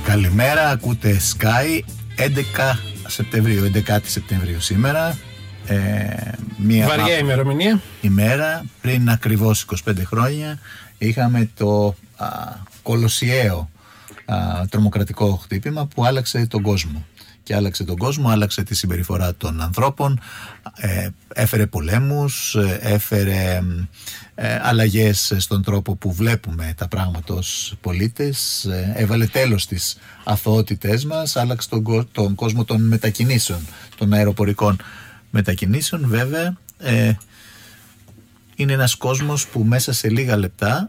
Καλημέρα, ακούτε Sky, 11 Σεπτεμβρίου σήμερα. Μια βαριά ημερομηνία. Ημέρα πριν ακριβώς 25 χρόνια είχαμε το κολοσιαίο τρομοκρατικό χτύπημα που άλλαξε τον κόσμο. Και άλλαξε τον κόσμο, άλλαξε τη συμπεριφορά των ανθρώπων, έφερε πολέμους, έφερε αλλαγές στον τρόπο που βλέπουμε τα πράγματα ως πολίτες, έβαλε τέλος στις αθωότητές μας, άλλαξε τον κόσμο των μετακινήσεων, των αεροπορικών μετακινήσεων. Βέβαια, είναι ένας κόσμος που μέσα σε λίγα λεπτά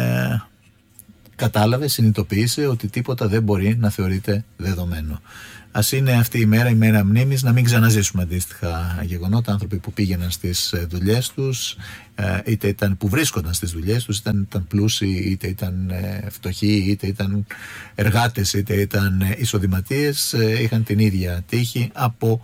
κατάλαβε, συνειδητοποίησε ότι τίποτα δεν μπορεί να θεωρείται δεδομένο. Ας είναι αυτή η μέρα μνήμης, να μην ξαναζήσουμε αντίστοιχα γεγονότα. Άνθρωποι που πήγαιναν στις δουλειές τους, είτε ήταν που βρίσκονταν στις δουλειές τους, είτε ήταν πλούσιοι, είτε ήταν φτωχοί, είτε ήταν εργάτες, είτε ήταν εισοδηματίες, είχαν την ίδια τύχη από,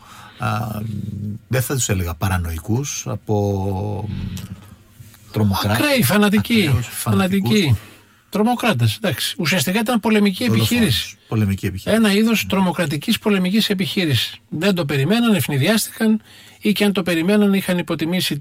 δεν θα τους έλεγα παρανοϊκούς, από τρομοκράτες. Ακραίοι, φανατικοί. Τρομοκράτες, εντάξει. Ουσιαστικά ήταν πολεμική επιχείρηση. Ένα είδος τρομοκρατικής πολεμικής επιχείρησης. Δεν το περιμέναν, ευνηδιάστηκαν, ή και αν το περιμέναν είχαν υποτιμήσει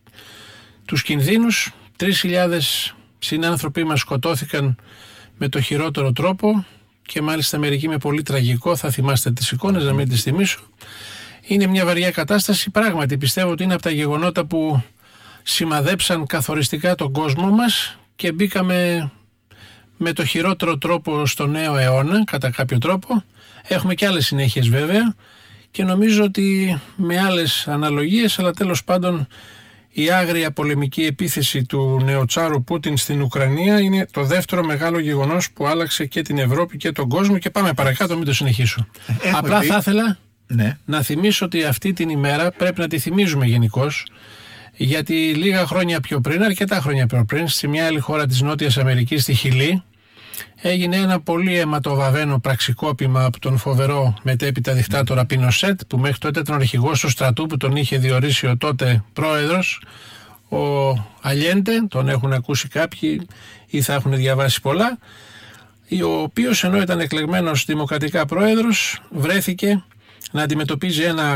τους κινδύνους. 3.000 συνάνθρωποι μας σκοτώθηκαν με το χειρότερο τρόπο και μάλιστα μερικοί με πολύ τραγικό. Θα θυμάστε τις εικόνες, να μην τις θυμίσω. Είναι μια βαριά κατάσταση. Πράγματι πιστεύω ότι είναι από τα γεγονότα που σημαδέψαν καθοριστικά τον κόσμο μας και μπήκαμε με το χειρότερο τρόπο στο νέο αιώνα, κατά κάποιο τρόπο. Έχουμε και άλλες συνέχειες βέβαια και νομίζω ότι με άλλες αναλογίες, αλλά τέλος πάντων η άγρια πολεμική επίθεση του νεοτσάρου Πούτιν στην Ουκρανία είναι το δεύτερο μεγάλο γεγονός που άλλαξε και την Ευρώπη και τον κόσμο. Και πάμε παρακάτω, μην το συνεχίσω. Απλά θα ήθελα να θυμίσω ότι αυτή την ημέρα πρέπει να τη θυμίζουμε γενικώς, γιατί λίγα χρόνια πιο πριν, αρκετά χρόνια πιο πριν, σε μια άλλη χώρα της Νότιας Αμερικής, στη Χιλή, έγινε ένα πολύ αιματοβαβαίνο πραξικόπημα από τον φοβερό μετέπειτα δικτάτορα Πινοσέτ, που μέχρι τότε ήταν ο αρχηγός του στρατού που τον είχε διορίσει ο τότε πρόεδρος, ο Αλιέντε, τον έχουν ακούσει κάποιοι ή θα έχουν διαβάσει πολλά, ο οποίος ενώ ήταν εκλεγμένος δημοκρατικά πρόεδρος βρέθηκε να αντιμετωπίζει ένα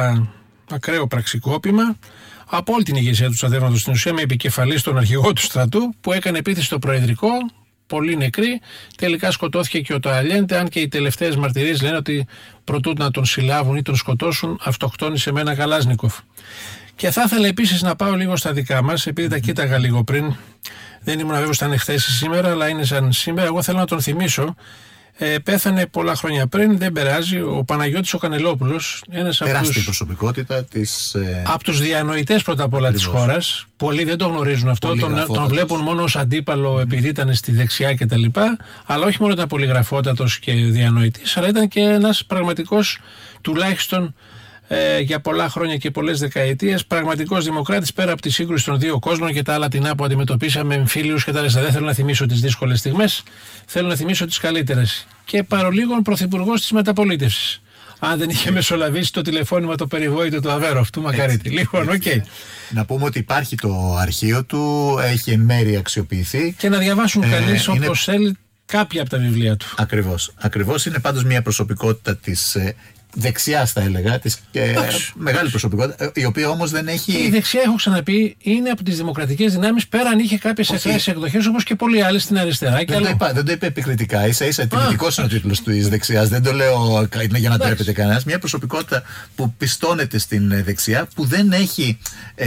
ακραίο πραξικόπημα από όλη την ηγεσία του στρατεύματος, στην ουσία με επικεφαλή στον αρχηγό του στρατού, που έκανε επίθεση στο προεδρικό, πολύ νεκροί. Τελικά σκοτώθηκε και ο Αλιέντε, αν και οι τελευταίες μαρτυρίες λένε ότι προτού να τον συλλάβουν ή τον σκοτώσουν, αυτοκτόνησε με ένα Καλάζνικοφ. Και θα ήθελα επίσης να πάω λίγο στα δικά μας, επειδή τα κοίταγα λίγο πριν. Δεν ήμουν βέβαιος αν είναι χθες ή σήμερα, αλλά είναι σαν σήμερα. Εγώ θέλω να τον θυμίσω. Πέθανε πολλά χρόνια πριν, δεν περάζει, ο Παναγιώτης ο Κανελόπουλος, ένας τεράστια προσωπικότητα από τους διανοητές πρώτα απ' όλα της χώρας. Πολλοί δεν το γνωρίζουν αυτό, τον βλέπουν μόνο ως αντίπαλο επειδή ήταν στη δεξιά κτλ. Αλλά όχι μόνο ήταν πολυγραφότατος και διανοητής, αλλά ήταν και ένας πραγματικός, τουλάχιστον για πολλά χρόνια και πολλές δεκαετίες, πραγματικός δημοκράτης, πέρα από τη σύγκρουση των δύο κόσμων και τα άλλα τεινά που αντιμετωπίσαμε, εμφύλιους και τα άλλα. Δεν θέλω να θυμίσω τις δύσκολες στιγμές, θέλω να θυμίσω τις καλύτερες. Και παρολίγων πρωθυπουργός της μεταπολίτευσης. Αν δεν είχε μεσολαβήσει το τηλεφώνημα το περιβόητο του Αβέροφ, του Μακαρίτη. Λοιπόν, οκ. Να πούμε ότι υπάρχει το αρχείο του, έχει εν μέρει αξιοποιηθεί. Και να διαβάσουν κανείς όπως θέλει κάποια από τα βιβλία του. Ακριβώς. Είναι πάντως μια προσωπικότητα της δεξιάς, θα έλεγα, μεγάλη προσωπικότητα, η οποία όμως δεν έχει. Η δεξιά, έχω ξαναπεί, είναι από τις δημοκρατικές δυνάμεις, πέραν είχε κάποιες εκφράσεις εκδοχές όπως και πολλοί άλλοι στην αριστερά. Δεν το είπε επικριτικά, ίσα-ίσα τιμητικός είναι ο τίτλος της δεξιάς. Δεν το λέω για να τρέπεται κανένας. Μια προσωπικότητα που πιστώνεται στην δεξιά, που δεν έχει,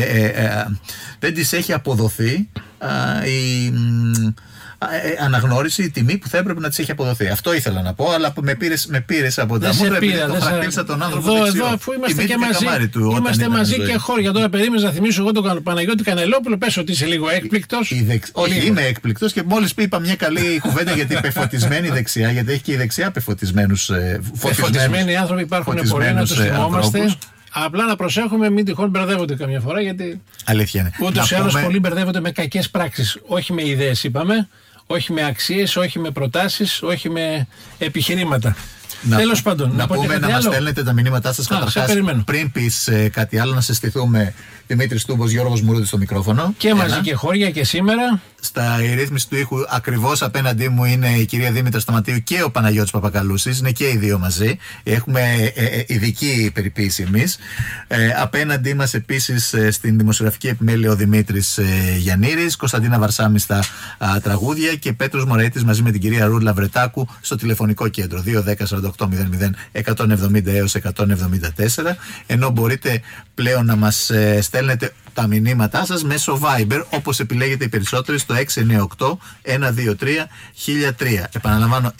δεν της έχει αποδοθεί η αναγνώριση, η τιμή που θα έπρεπε να της έχει αποδοθεί. Αυτό ήθελα να πω, αλλά με πήρες από τα μούτρα, επειδή το χαρακτήρισα τον άνθρωπο εδώ, αφού είμαστε και μαζί, είμαστε μαζί και χώρια. Τώρα περίμενες να θυμίσω εγώ τον Παναγιώτη Κανελόπουλο, πες ότι είσαι λίγο έκπληκτος. Όχι, είμαι έκπληκτος και μόλις είπα μια καλή κουβέντα για την πεφωτισμένη δεξιά, γιατί έχει και η δεξιά πεφωτισμένους. Φωτισμένοι άνθρωποι υπάρχουν πολλοί, να τους θυμόμαστε. Απλά να προσέχουμε, μην τυχόν μπερδεύονται καμιά φορά, γιατί ούτως ή άλλως πολλοί μπερδεύονται με κακές πράξεις. Όχι με ιδέες, είπαμε. Όχι με αξίες, όχι με προτάσεις, όχι με επιχειρήματα. Τέλος πάντων, να πούμε να μας στέλνετε τα μηνύματά σας καταρχάς. Πριν πεις κάτι άλλο, να συστηθούμε. Δημήτρης Τούμπος, Γιώργος Μουρούδης στο μικρόφωνο. Και μαζί και χώρια και σήμερα. Στα ρύθμιση του ήχου ακριβώς απέναντί μου είναι η κυρία Δήμητρα Σταματίου και ο Παναγιώτης Παπακαλούσης. Είναι και οι δύο μαζί. Έχουμε ειδική περιποίηση εμείς. Απέναντί μας επίσης στην δημοσιογραφική επιμέλεια ο Δημήτρης Γιαννήρης, Κωνσταντίνα Βαρσάμι στα τραγούδια και Πέτρος Μωραΐτης μαζί με την κυρία Ρούλα Βρετάκου στο τηλεφωνικό κέντρο 210-4800-170 έως 174. Ενώ μπορείτε πλέον να μας στέλνετε τα μηνύματά σας μέσω Viber, όπως επιλέγετε οι περισσότεροι, στο 698-123-1003. Επαναλαμβάνω,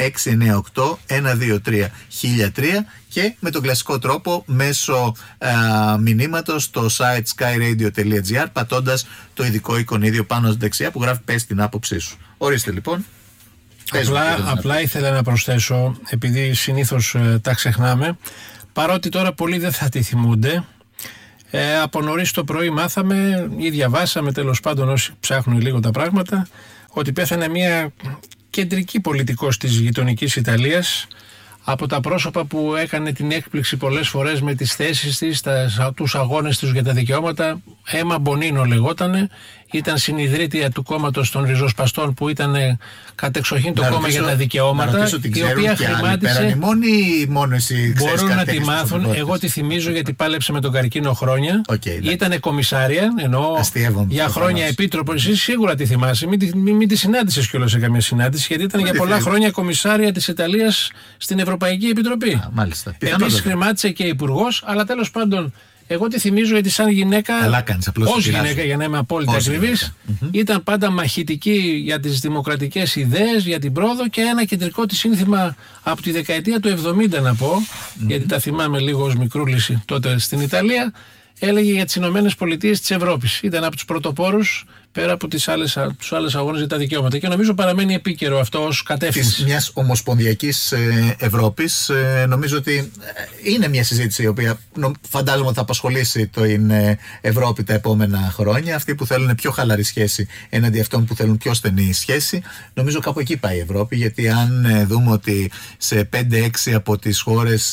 698-123-1003 και με τον κλασικό τρόπο μέσω μηνύματος στο site skyradio.gr, πατώντας το ειδικό εικονίδιο πάνω δεξιά που γράφει «Πες την άποψή σου». Ορίστε λοιπόν. Απλά ήθελα να προσθέσω, επειδή συνήθως τα ξεχνάμε, παρότι τώρα πολλοί δεν θα τη θυμούνται. Από νωρίς το πρωί μάθαμε ή διαβάσαμε, τέλος πάντων όσοι ψάχνουν λίγο τα πράγματα, ότι πέθανε μια κεντρική πολιτικός της γειτονικής Ιταλίας, από τα πρόσωπα που έκανε την έκπληξη πολλές φορές με τις θέσεις της, τους αγώνες τους για τα δικαιώματα. Έμα Μπονίνο λεγότανε, ήταν συνιδρύτρια του κόμματος των ριζοσπαστών που ήταν κατεξοχήν το κόμμα για τα δικαιώματα, η οποία χρημάτισε. Μπορούν να τη μάθουν. Εγώ τη θυμίζω γιατί πάλεψε με τον καρκίνο χρόνια. Ήτανε κομισάρια, ενώ για χρόνια επίτροπο. Εσύ σίγουρα τη θυμάσαι. Μην τη συνάντησες κιόλας σε καμία συνάντηση, γιατί ήταν για πολλά χρόνια κομισάρια της Ιταλίας στην Ευρωπαϊκή Επιτροπή. Επίσης χρημάτισε και υπουργός, αλλά τέλος πάντων. Εγώ τη θυμίζω γιατί σαν γυναίκα, ως γυναίκα για να είμαι απόλυτα ακριβής, ήταν πάντα μαχητική για τις δημοκρατικές ιδέες, για την πρόοδο, και ένα κεντρικό της σύνθημα από τη δεκαετία του 70 να πω, γιατί τα θυμάμαι λίγο ως μικρούλης τότε στην Ιταλία, έλεγε για τις Ηνωμένες Πολιτείες της Ευρώπης. Ήταν από τους πρωτοπόρους πέρα από τους άλλους αγώνες για τα δικαιώματα. Και νομίζω παραμένει επίκαιρο αυτό ως κατεύθυνση. Της μιας ομοσπονδιακής Ευρώπης, νομίζω ότι είναι μια συζήτηση η οποία φαντάζομαι ότι θα απασχολήσει την Ευρώπη τα επόμενα χρόνια. Αυτοί που θέλουν πιο χαλαρή σχέση έναντι αυτών που θέλουν πιο στενή σχέση. Νομίζω κάπου εκεί πάει η Ευρώπη, γιατί αν δούμε ότι σε 5-6 από τις χώρες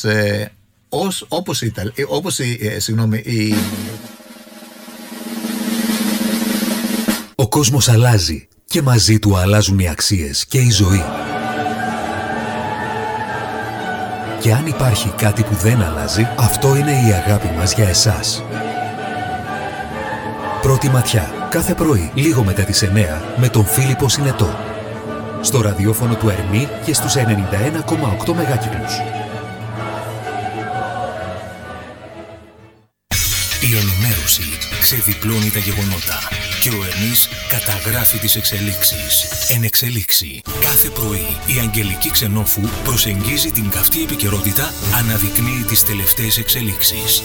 Ο κόσμος αλλάζει και μαζί του αλλάζουν οι αξίες και η ζωή. Και αν υπάρχει κάτι που δεν αλλάζει, αυτό είναι η αγάπη μας για εσάς. Πρώτη ματιά, κάθε πρωί, λίγο μετά τις 9, με τον Φίλιππο Συνετό. Στο ραδιόφωνο του Ερμή και στους 91,8 μεγάκυκλους. Η ενημέρωση ξεδιπλώνει τα γεγονότα και ο Ερμής καταγράφει τις εξελίξεις. Εν εξελίξη. Κάθε πρωί η Αγγελική Ξενόφου προσεγγίζει την καυτή επικαιρότητα, αναδεικνύει τις τελευταίες εξελίξεις.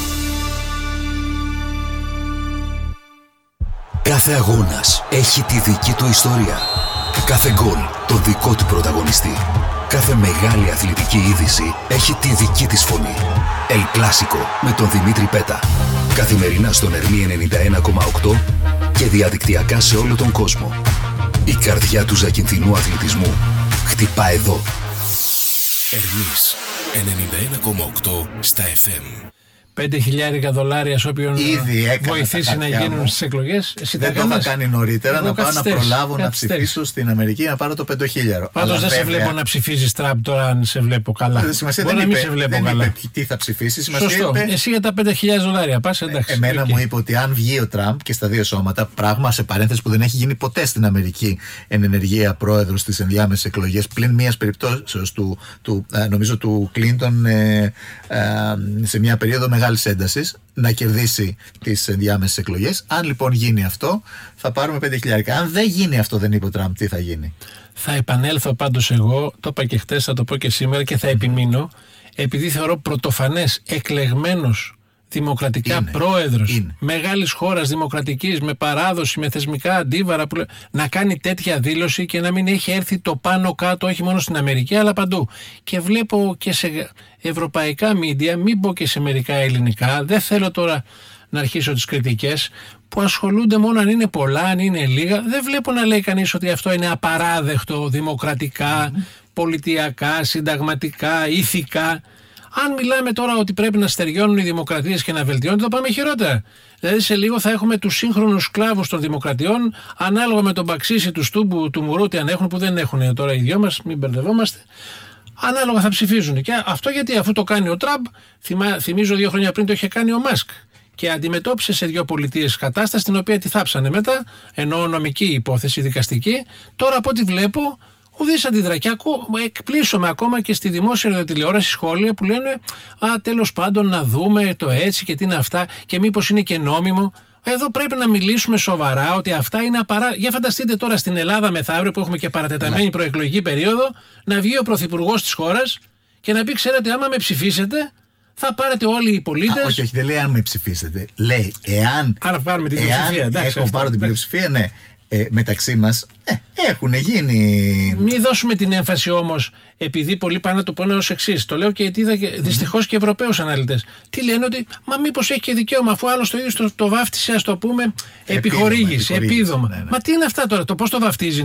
Κάθε αγώνας έχει τη δική του ιστορία. Κάθε γκολ το δικό του πρωταγωνιστή. Κάθε μεγάλη αθλητική είδηση έχει τη δική της φωνή. El Clásico με τον Δημήτρη Πέτα. Καθημερινά στον Ερμή 91,8 και διαδικτυακά σε όλο τον κόσμο. Η καρδιά του ζακυνθινού αθλητισμού χτυπά εδώ. Ερμής 91,8 στα FM. $5.000 σε όποιον βοηθήσει να γίνουν στις εκλογές. Δεν το είχα κάνει νωρίτερα, να πάω να προλάβω να ψηφίσω στην Αμερική, να πάρω το $5.000. Πάντως δεν σε βλέπω να ψηφίζεις Τραμπ τώρα, αν σε βλέπω καλά. Μπορεί να μην σε βλέπω καλά. Είπε τι θα ψηφίσεις. Σωστό. Εσύ για τα $5.000 πας, εντάξει. Εμένα μου είπε ότι αν βγει ο Τραμπ και στα δύο σώματα, πράγμα σε παρένθεση που δεν έχει γίνει ποτέ στην Αμερική εν ενεργεία πρόεδρος στις ενδιάμεσες εκλογές, πλην μιας περιπτώσεως νομίζω του Κλίντον σε μια περίοδο μεγάλης έντασης, να κερδίσει τις ενδιάμεσες εκλογές. Αν λοιπόν γίνει αυτό, θα πάρουμε $5.000. Αν δεν γίνει αυτό, δεν είπε ο Τραμπ, τι θα γίνει? Θα επανέλθω πάντως εγώ, το είπα και χτες, θα το πω και σήμερα και θα επιμείνω, επειδή θεωρώ πρωτοφανές εκλεγμένος δημοκρατικά πρόεδρος μεγάλης χώρας δημοκρατικής, με παράδοση, με θεσμικά αντίβαρα, να κάνει τέτοια δήλωση και να μην έχει έρθει το πάνω κάτω, όχι μόνο στην Αμερική αλλά παντού. Και βλέπω και σε ευρωπαϊκά μίντια, μην πω και σε μερικά ελληνικά, δεν θέλω τώρα να αρχίσω τις κριτικές, που ασχολούνται μόνο αν είναι πολλά, αν είναι λίγα. Δεν βλέπω να λέει κανείς ότι αυτό είναι απαράδεκτο δημοκρατικά, πολιτιακά, συνταγματικά, ηθικά. Αν μιλάμε τώρα ότι πρέπει να στεριώνουν οι δημοκρατίες και να βελτιώνονται, θα πάμε χειρότερα. Δηλαδή σε λίγο θα έχουμε τους σύγχρονους σκλάβους των δημοκρατιών, ανάλογα με τον Μπαξίση, του Στούμπου, του Μουρούτη, αν έχουν, που δεν έχουν τώρα οι δυο μας, μην μπερδευόμαστε. Ανάλογα θα ψηφίζουν. Και αυτό γιατί, αφού το κάνει ο Τραμπ, θυμίζω 2 χρόνια πριν το είχε κάνει ο Μάσκ. Και αντιμετώπισε σε 2 πολιτείες κατάσταση, την οποία τη θάψανε μετά, ενώ νομική υπόθεση, δικαστική. Τώρα από ό,τι βλέπω, ουδής αντιδρά. Και εκπλήσωμαι ακόμα και στη δημόσια τηλεόραση σχόλια που λένε τέλος πάντων να δούμε το έτσι και τι είναι αυτά και μήπως είναι και νόμιμο. Εδώ πρέπει να μιλήσουμε σοβαρά ότι αυτά είναι Για φανταστείτε τώρα στην Ελλάδα μεθαύριο που έχουμε και παρατεταμένη προεκλογική περίοδο, να βγει ο πρωθυπουργός της χώρας και να πει: ξέρετε, άμα με ψηφίσετε, θα πάρετε όλοι οι πολίτες. Όχι, δεν λέει αν με ψηφίσετε. Λέει εάν. Άρα πάρουμε την πλειοψηφία. Πάρω την πλειοψηφία, ναι. Μεταξύ μας έχουν γίνει. Μην δώσουμε την έμφαση όμως, επειδή πολλοί πάνε να το πούνε ως εξής. Το λέω και γιατί είδα δυστυχώς και Ευρωπαίους αναλυτές. Τι λένε, ότι μα μήπως έχει και δικαίωμα, αφού άλλος το ίδιο το βάφτισε, ας το πούμε, επιχορήγηση, επίδομα. Ναι. Μα τι είναι αυτά τώρα, το πώς το βαφτίζει.